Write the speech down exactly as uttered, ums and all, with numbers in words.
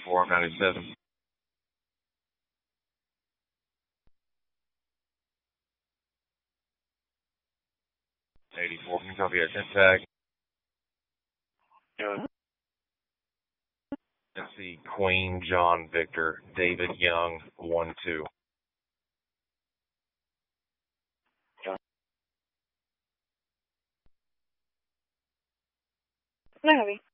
eighty-four ninety-seven. eighty-four, can you copy that ten tag? Yeah. Let's see, Queen John Victor, David Young, one two. No, heavy.